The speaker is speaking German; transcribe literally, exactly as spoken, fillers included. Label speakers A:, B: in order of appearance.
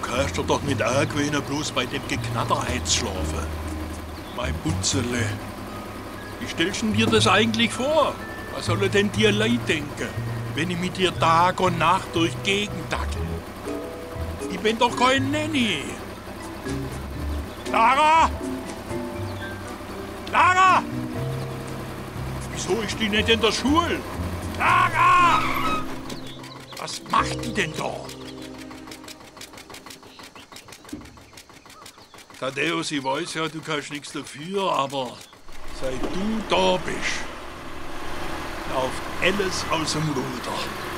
A: kannst dir doch nicht angewöhnen, bloß bei dem Geknatter einzuschlafen. Mein Butzele. Wie stellst du dir das eigentlich vor? Was sollen denn dir Leute denken, wenn ich mit dir Tag und Nacht durch die Gegend dackel? Ich bin doch kein Nanny. Clara! Clara! Wieso ist die nicht in der Schule? Clara! Was macht die denn da? Thaddäus, ich weiß ja, du kannst nichts dafür, aber seit du da bist, läuft alles aus dem Ruder.